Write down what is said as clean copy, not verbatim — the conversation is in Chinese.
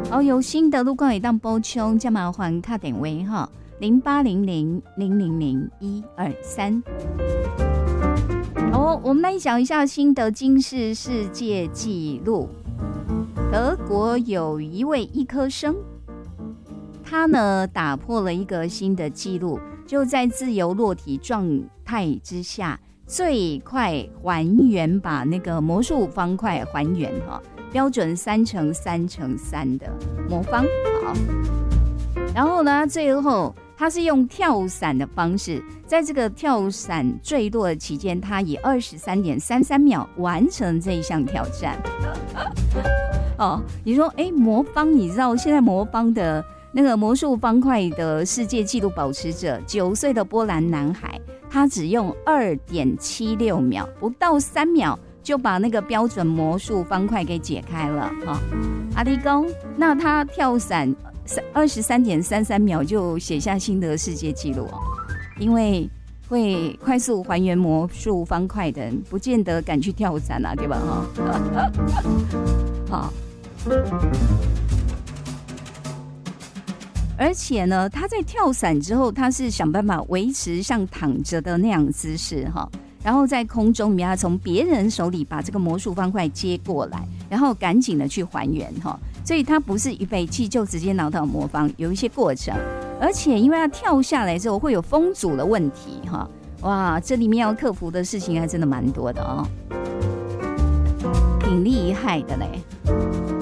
哦，有心得路况也当补充，加麻烦卡点位哈，0800000123。哦，我们来讲一下新的金氏世界纪录。德国有一位医科生，他呢打破了一个新的纪录，就在自由落体状态之下，最快还原把那个魔术方块还原哈，标准3×3×3的魔方。好，然后呢，最后他是用跳伞的方式，在这个跳伞坠落的期间，他以23.33秒完成这一项挑战。哦，你说，魔方，你知道现在魔方的那个魔术方块的世界纪录保持者9岁的波兰男孩，他只用2.76秒，不到3秒就把那个标准魔术方块给解开了。阿里公，那他跳伞23.33秒就写下新的世界纪录哦，因为会快速还原魔术方块的人，不见得敢去跳伞啊，对吧？好。而且呢，他在跳伞之后，他是想办法维持像躺着的那样姿势哈，然后在空中里面，他从别人手里把这个魔术方块接过来，然后赶紧的去还原哈，所以他不是预备器就直接拿到魔方，有一些过程，而且因为他跳下来之后会有风阻的问题哈，哇，这里面要克服的事情还真的蛮多的哦，挺厉害的嘞。